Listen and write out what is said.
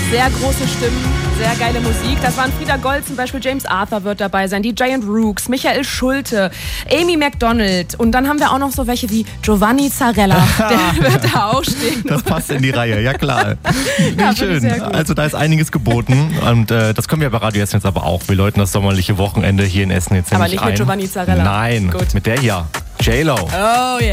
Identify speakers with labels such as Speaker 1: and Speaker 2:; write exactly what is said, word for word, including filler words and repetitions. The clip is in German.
Speaker 1: Sehr große Stimmen, sehr geile Musik. Das waren Frieda Gold zum Beispiel, James Arthur wird dabei sein, die Giant Rooks, Michael Schulte, Amy Macdonald und dann haben wir auch noch so welche wie Giovanni Zarella, der wird da auch stehen.
Speaker 2: Das passt in die Reihe, ja klar. Wie
Speaker 1: Ja,
Speaker 2: schön.
Speaker 1: sehr gut.
Speaker 2: Also da ist einiges geboten und äh, das können wir bei Radio Essen jetzt aber auch. Wir läuten das sommerliche Wochenende hier in Essen jetzt
Speaker 1: Aber
Speaker 2: nämlich
Speaker 1: nicht mit
Speaker 2: ein.
Speaker 1: Giovanni Zarella.
Speaker 2: Nein,
Speaker 1: Gut.
Speaker 2: mit der hier, J-Lo.
Speaker 1: Oh yeah.